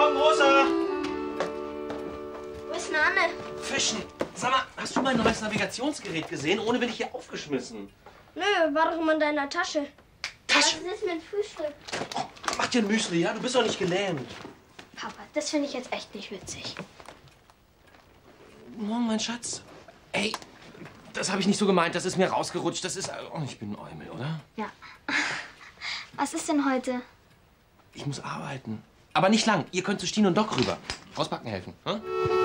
Morgen, Rosa! Wo ist denn Anne? Fischen. Sag mal, hast du mein neues Navigationsgerät gesehen? Ohne bin ich hier aufgeschmissen. Nö, war doch immer in deiner Tasche. Tasche? Was ist mit Frühstück? Oh, mach dir ein Müsli, ja? Du bist doch nicht gelähmt. Papa, das finde ich jetzt echt nicht witzig. Morgen, mein Schatz. Ey, das habe ich nicht so gemeint. Das ist mir rausgerutscht. Das ist... Oh, ich bin ein Eumel, oder? Ja. Was ist denn heute? Ich muss arbeiten. Aber nicht lang. Ihr könnt zu Stine und Doc rüber. Auspacken helfen, hm?